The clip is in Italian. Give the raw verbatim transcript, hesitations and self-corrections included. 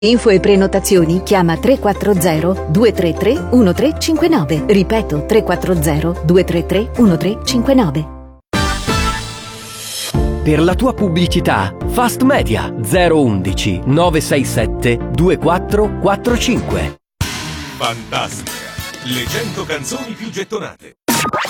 Info e prenotazioni chiama tre quattro zero due tre tre uno tre cinque nove. Ripeto tre quattro zero due tre tre uno tre cinque nove. Per la tua pubblicità, Fast Media zero undici nove sei sette due quattro quattro cinque. Fantastica, le cento canzoni più gettonate.